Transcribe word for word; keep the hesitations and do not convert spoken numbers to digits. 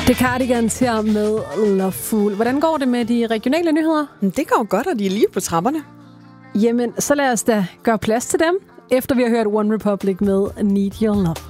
The Cardigans her med Loveful. Hvordan går det med de regionale nyheder? Det går godt, og de er lige på trapperne. Jamen, så lad os da gøre plads til dem, efter vi har hørt One Republic med Need Your Love.